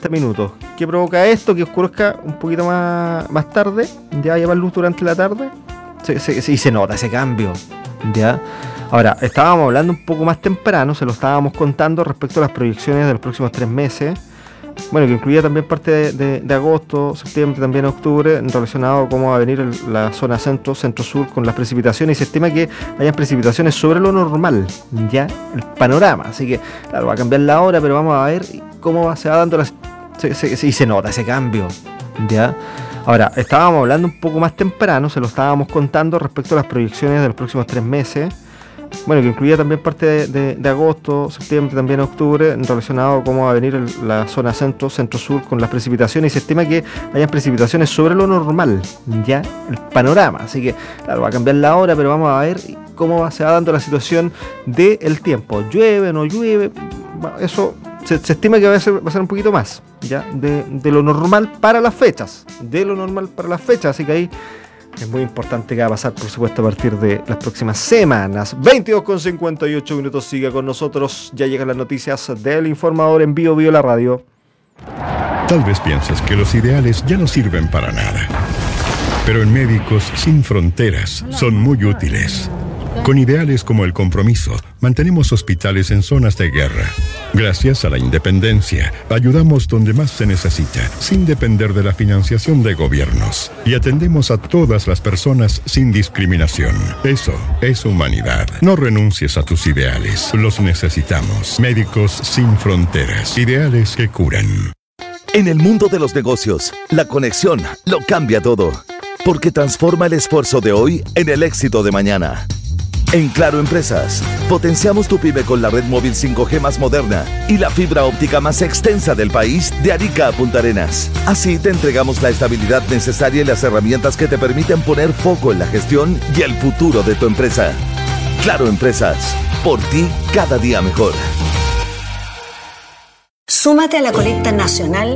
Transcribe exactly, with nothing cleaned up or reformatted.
cuarenta minutos. ¿Qué provoca esto? Que oscurezca un poquito más, más tarde, ya haya más luz durante la tarde. Sí, sí, sí, se nota ese cambio, ¿ya? Ahora, estábamos hablando un poco más temprano, se lo estábamos contando respecto a las proyecciones de los próximos tres meses. Bueno, que incluía también parte de, de, de agosto, septiembre, también octubre, relacionado a cómo va a venir el, la zona centro, centro-sur con las precipitaciones, y se estima que hayan precipitaciones sobre lo normal, ya, el panorama. Así que, claro, va a cambiar la hora, pero vamos a ver cómo va, se va dando la... Sí, sí, sí, se nota ese cambio, ya. Ahora, estábamos hablando un poco más temprano, se lo estábamos contando respecto a las proyecciones de los próximos tres meses. Bueno, que incluía también parte de, de, de agosto, septiembre, también octubre, relacionado a cómo va a venir el, la zona centro, centro-sur con las precipitaciones, y se estima que hayan precipitaciones sobre lo normal, ya, el panorama. Así que, claro, va a cambiar la hora, pero vamos a ver cómo va, se va dando la situación del tiempo. ¿Llueve, no llueve? Bueno, eso se, se estima que va a, ser, va a ser un poquito más, ya, de, de lo normal para las fechas, de lo normal para las fechas, así que ahí... es muy importante que va a pasar, por supuesto, a partir de las próximas semanas. veintidós con cincuenta y ocho minutos, siga con nosotros. Ya llegan las noticias del Informador en Bio Bio la radio. Tal vez pienses que los ideales ya no sirven para nada. Pero en Médicos Sin Fronteras son muy útiles. Con ideales como el compromiso, mantenemos hospitales en zonas de guerra. Gracias a la independencia, ayudamos donde más se necesita, sin depender de la financiación de gobiernos. Y atendemos a todas las personas sin discriminación. Eso es humanidad. No renuncies a tus ideales. Los necesitamos. Médicos Sin Fronteras. Ideales que curan. En el mundo de los negocios, la conexión lo cambia todo. Porque transforma el esfuerzo de hoy en el éxito de mañana. En Claro Empresas, potenciamos tu pyme con la red móvil cinco G más moderna y la fibra óptica más extensa del país, de Arica a Punta Arenas. Así te entregamos la estabilidad necesaria y las herramientas que te permiten poner foco en la gestión y el futuro de tu empresa. Claro Empresas, por ti cada día mejor. Súmate a la colecta nacional